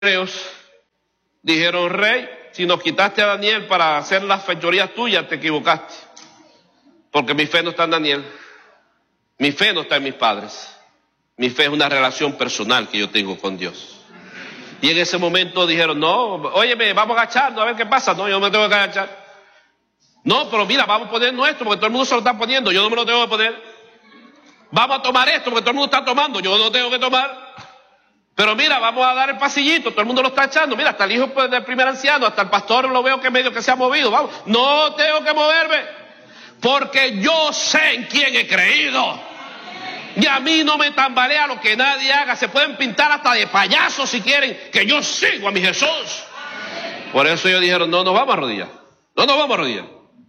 dijeron: rey, si nos quitaste a Daniel para hacer las fechorías tuyas, te equivocaste. Porque mi fe no está en Daniel. Mi fe no está en mis padres. Mi fe es una relación personal que yo tengo con Dios. Y en ese momento dijeron: no, óyeme, vamos a agacharnos a ver qué pasa. No, yo no me tengo que agachar. No, pero mira, vamos a poner nuestro porque todo el mundo se lo está poniendo. Yo no me lo tengo que poner. Vamos a tomar esto porque todo el mundo está tomando. Yo no tengo que tomar. Pero mira, vamos a dar el pasillito. Todo el mundo lo está echando. Mira, hasta el hijo del primer anciano, hasta el pastor lo veo que medio que se ha movido. Vamos, no tengo que moverme. Porque yo sé en quién he creído. Y a mí no me tambalea lo que nadie haga. Se pueden pintar hasta de payasos si quieren, que yo sigo a mi Jesús. Por eso ellos dijeron: no nos vamos a arrodillar. No nos vamos a arrodillar.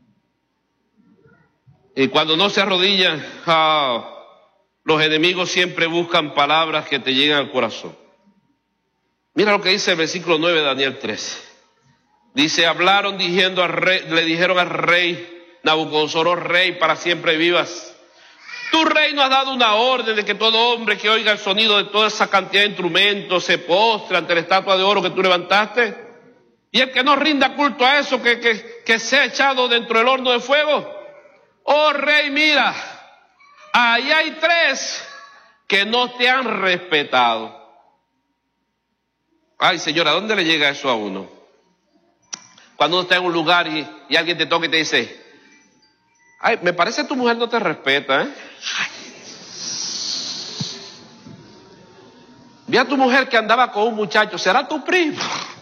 Y cuando no se arrodillan, los enemigos siempre buscan palabras que te llegan al corazón. Mira lo que dice el versículo 9 de Daniel 13. Dice: hablaron diciendo al rey, le dijeron al rey Nabucodonosor: oh rey, para siempre vivas. Tu rey nos ha dado una orden de que todo hombre que oiga el sonido de toda esa cantidad de instrumentos se postre ante la estatua de oro que tú levantaste. Y el que no rinda culto a eso, que sea echado dentro del horno de fuego. Oh rey, mira, ahí hay 3 que no te han respetado. Ay, señora, ¿dónde le llega eso a uno? Cuando uno está en un lugar y alguien te toca y te dice: ay, me parece que tu mujer no te respeta, ¿eh? Vi a tu mujer que andaba con un muchacho, ¿será tu primo?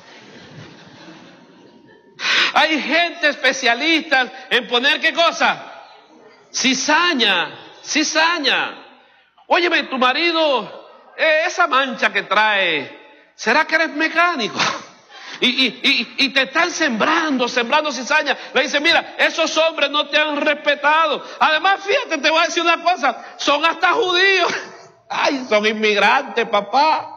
Hay gente especialista en poner, ¿qué cosa? Cizaña, cizaña. Óyeme, tu marido, esa mancha que trae, ¿será que eres mecánico? Y te están sembrando cizaña. Le dice: mira, esos hombres no te han respetado. Además, fíjate, te voy a decir una cosa: son hasta judíos. Ay, son inmigrantes, papá.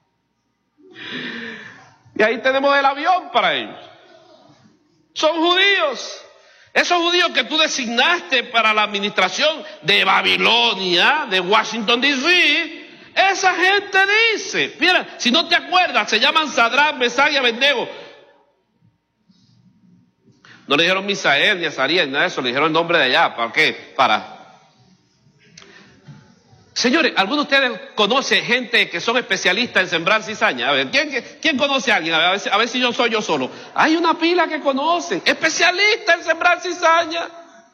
Y ahí tenemos el avión para ellos. Son judíos. Esos judíos que tú designaste para la administración de Babilonia, de Washington D.C., esa gente dice, mira, si no te acuerdas, se llaman Sadrach, Mesach y Abednego. No le dijeron Misael ni Azarías ni nada de eso, le dijeron el nombre de allá. ¿Para qué? Señores, ¿alguno de ustedes conoce gente que son especialistas en sembrar cizaña? A ver, ¿quién conoce a alguien? A ver si yo soy yo solo. Hay una pila que conocen, especialistas en sembrar cizaña.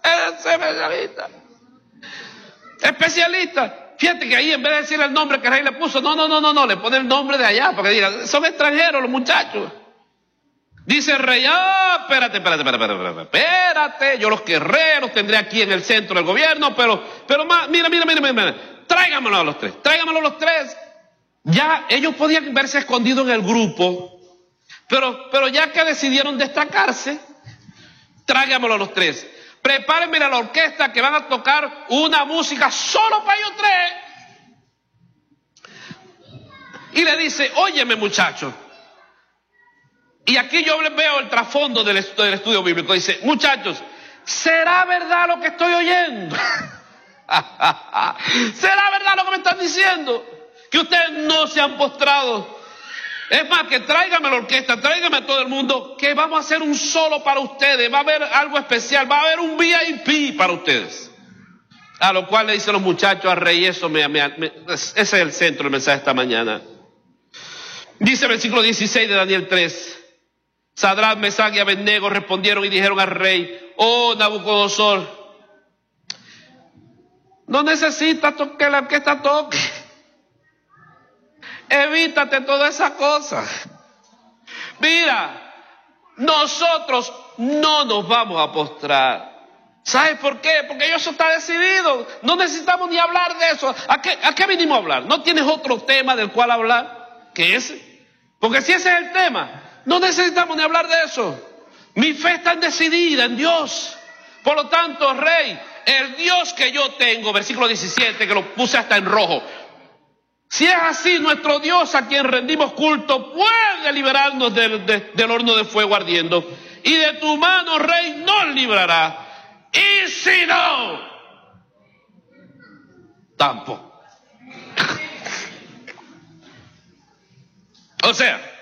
Especialista. Fíjate que ahí, en vez de decir el nombre que el rey le puso, no, le pone el nombre de allá, porque diga, son extranjeros los muchachos. Dice el rey: espérate, yo los querré, los tendré aquí en el centro del gobierno, pero mira, tráigamelo los tres. Ya ellos podían verse escondidos en el grupo, pero ya que decidieron destacarse, tráigamelo a los 3. Prepárenme a la orquesta que van a tocar una música solo para ellos 3. Y le dice: óyeme, muchachos. Y aquí yo veo el trasfondo del estudio bíblico. Dice: muchachos, ¿será verdad lo que estoy oyendo? ¿Será verdad lo que me están diciendo? Que ustedes no se han postrado. Es más, que tráigame la orquesta, tráigame a todo el mundo, que vamos a hacer un solo para ustedes. Va a haber algo especial, va a haber un VIP para ustedes. A lo cual le dicen los muchachos al rey: eso ese es el centro del mensaje esta mañana. Dice el versículo 16 de Daniel 3. Sadrach, Mesach y Abednego respondieron y dijeron al rey: oh Nabucodonosor, no necesitas que la orquesta toque. Evítate toda esa cosa. Mira, nosotros no nos vamos a postrar. ¿Sabes por qué? Porque eso está decidido. No necesitamos ni hablar de eso. ¿A qué vinimos a hablar? ¿No tienes otro tema del cual hablar que ese? Porque si ese es el tema, no necesitamos ni hablar de eso. Mi fe está decidida en Dios. Por lo tanto, rey, el Dios que yo tengo, versículo 17, que lo puse hasta en rojo. Si es así, nuestro Dios, a quien rendimos culto, puede liberarnos del horno de fuego ardiendo. Y de tu mano, rey, nos librará. Y si no, tampoco. O sea,